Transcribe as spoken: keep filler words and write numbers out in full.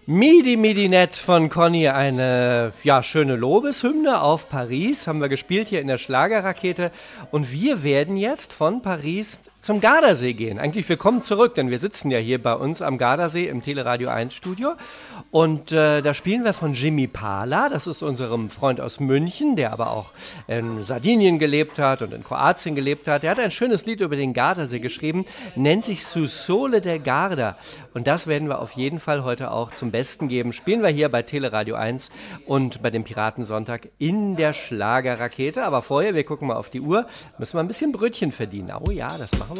Midi Midi Nett von Conny, eine ja, schöne Lobeshymne auf Paris, haben wir gespielt hier in der Schlagerrakete und wir werden jetzt von Paris zum Gardasee gehen. Eigentlich, wir kommen zurück, denn wir sitzen ja hier bei uns am Gardasee im Teleradio eins Studio und äh, da spielen wir von Jimmy Pala, das ist unserem Freund aus München, der aber auch in Sardinien gelebt hat und in Kroatien gelebt hat. Der hat ein schönes Lied über den Gardasee geschrieben, nennt sich Sus Sole del Garda und das werden wir auf jeden Fall heute auch zum Besten geben. Spielen wir hier bei Teleradio eins und bei dem Piratensonntag in der Schlagerrakete. Aber vorher, wir gucken mal auf die Uhr, müssen wir ein bisschen Brötchen verdienen. Oh ja, das machen